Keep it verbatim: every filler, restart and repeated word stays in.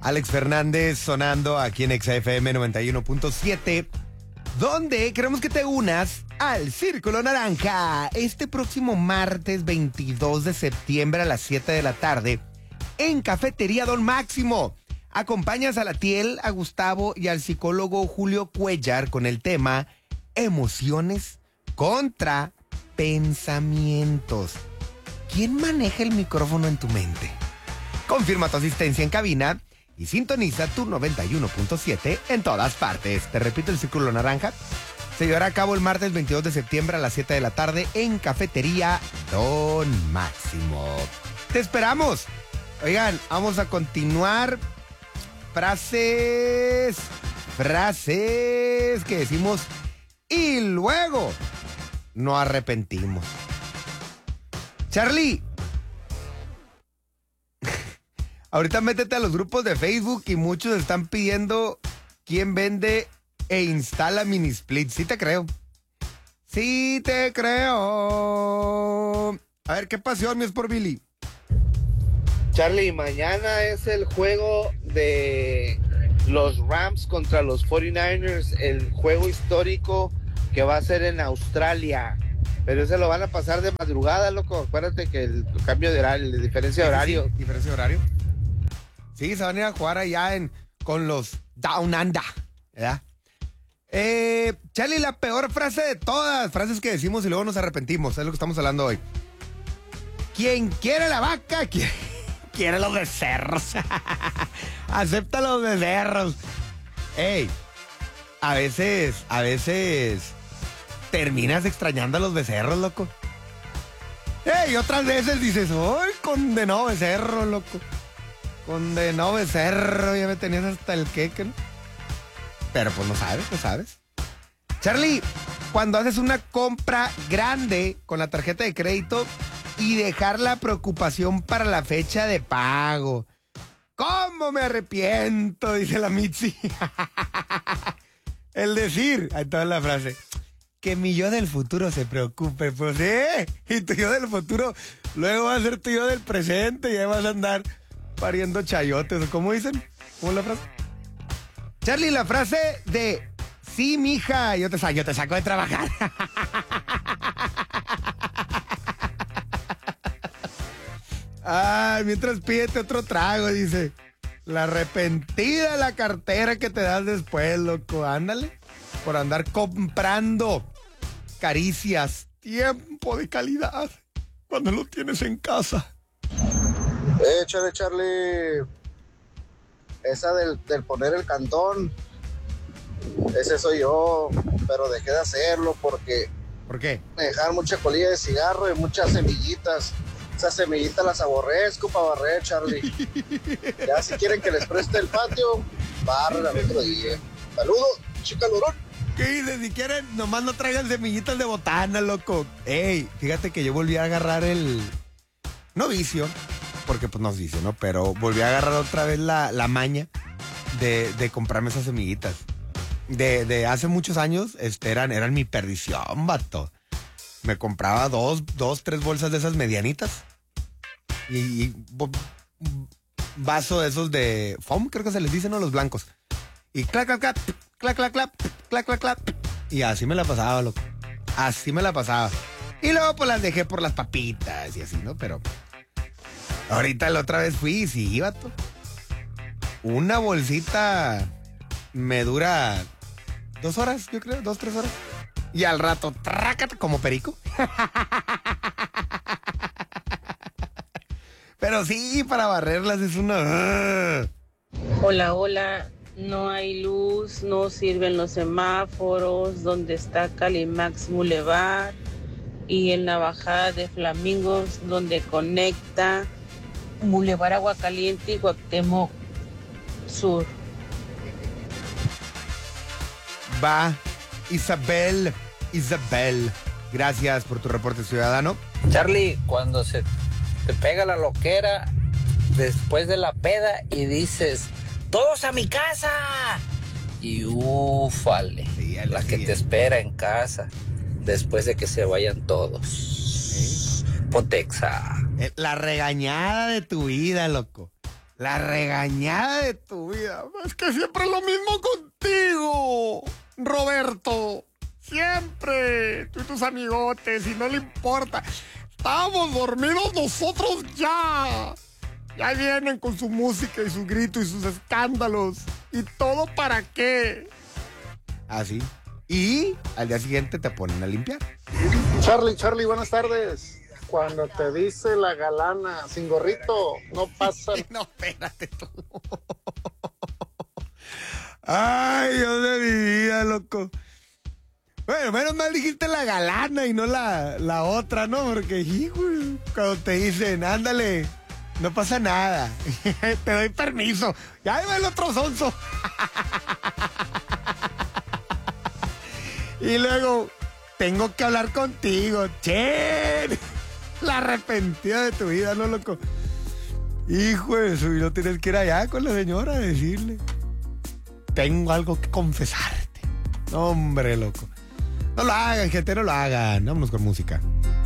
Alex Fernández sonando aquí en Exa F M noventa y uno punto siete, donde queremos que te unas al Círculo Naranja este próximo martes veintidós de septiembre a las siete de la tarde en Cafetería Don Máximo. Acompañas a la Tiel, a Gustavo y al psicólogo Julio Cuellar con el tema Emociones contra Pensamientos. ¿Quién maneja el micrófono en tu mente? Confirma tu asistencia en cabina y sintoniza tu noventa y uno punto siete en todas partes. Te repito, el Círculo Naranja se llevará a cabo el martes veintidós de septiembre a las siete de la tarde en Cafetería Don Máximo. ¡Te esperamos! Oigan, vamos a continuar. Frases, frases que decimos y luego no arrepentimos. Charlie, ahorita métete a los grupos de Facebook y muchos están pidiendo quién vende e instala mini split. Sí te creo. Sí te creo. A ver, ¿qué pasión, mi es por Billy? Charlie, mañana es el juego de los Rams contra los cuarenta y nueve ers, el juego histórico que va a ser en Australia. Pero ese lo van a pasar de madrugada, loco. Acuérdate que el cambio de horario, la diferencia de horario. Sí, sí, diferencia de horario. Sí, se van a ir a jugar allá en, con los Down Under, ¿verdad? Eh, Charlie, la peor frase de todas, frases que decimos y luego nos arrepentimos, es lo que estamos hablando hoy. Quien quiere la vaca, quiere, quiere los becerros. Acepta los becerros. Ey, a veces, a veces terminas extrañando a los becerros, loco. Ey, otras veces dices, ¡ay, condenado becerro, loco! Condenado becerro, ya me tenías hasta el queque, ¿no? Pero pues no sabes, no sabes. Charlie, cuando haces una compra grande con la tarjeta de crédito y dejar la preocupación para la fecha de pago. ¿Cómo me arrepiento? Dice la Mitzi. El decir, ahí está la frase, que mi yo del futuro se preocupe, pues eh, y tu yo del futuro luego va a ser tu yo del presente y ahí vas a andar pariendo chayotes, ¿cómo dicen? ¿Cómo es la frase? Charlie, la frase de sí, mija, yo te, sa- yo te saco de trabajar. Ay, mientras pídete otro trago, dice. La arrepentida la cartera que te das después, loco. Ándale. Por andar comprando caricias. Tiempo de calidad. Cuando lo tienes en casa. Échale, Charlie. Esa del, del poner el cantón. Ese soy yo. Pero dejé de hacerlo porque ¿Por qué? me dejaron mucha colilla de cigarro y muchas semillitas. Esas semillitas las aborrezco para barrer, Charlie. Ya si quieren que les preste el patio, barren al otro día. Saludos, chicalorón. ¿Qué dices? Si quieren, nomás no traigan semillitas de botana, loco. Ey, fíjate que yo volví a agarrar el... No vicio, porque pues no es vicio, ¿no? Pero volví a agarrar otra vez la, la maña de, de comprarme esas semillitas. De, de hace muchos años, este, eran, eran mi perdición, vato. Me compraba dos, dos, tres bolsas de esas medianitas. Y, y bo- vaso de esos de foam, creo que se les dicen, ¿no? Los blancos. Y clac, clac, clac, clac, clac, clac, clac, clac, clac. Y así me la pasaba, loco. Así me la pasaba. Y luego pues las dejé por las papitas y así, ¿no? Pero ahorita la otra vez fui y sí, vato. Una bolsita me dura dos horas, yo creo, dos, tres horas. Y al rato, trácate como perico. Pero sí, para barrerlas es una... Hola, hola. No hay luz, no sirven los semáforos, donde está Calimax Boulevard y en la bajada de Flamingos, donde conecta Boulevard Aguacaliente y Cuauhtémoc Sur. Va, Isabel, Isabel. Gracias por tu reporte, ciudadano. Charlie, cuando se te pega la loquera después de la peda y dices, ¡todos a mi casa! Y ufale, Sí, la que te espera en casa después de que se vayan todos. ¿Sí? Potexa. La regañada de tu vida, loco. La regañada de tu vida. Es que siempre es lo mismo contigo, Roberto. Siempre. Tú y tus amigotes, y no le importa. Estábamos dormidos nosotros ya. Ya vienen con su música y su grito y sus escándalos. ¿Y todo para qué? Así. Y al día siguiente te ponen a limpiar. Charlie, Charlie, buenas tardes. Cuando te dice la galana sin gorrito, no pasa. No, espérate tú. Ay, Dios de mi vida, loco. Bueno, menos mal dijiste la galana y no la, la otra, ¿no? Porque, hijo, cuando te dicen, ándale, no pasa nada. Te doy permiso. Ya va el otro sonso. Y luego, tengo que hablar contigo. Che, la arrepentida de tu vida, ¿no, loco? Hijo de su, y no tienes que ir allá con la señora a decirle. Tengo algo que confesarte. No, hombre, loco. No lo hagan, gente, no lo hagan. Vámonos con música.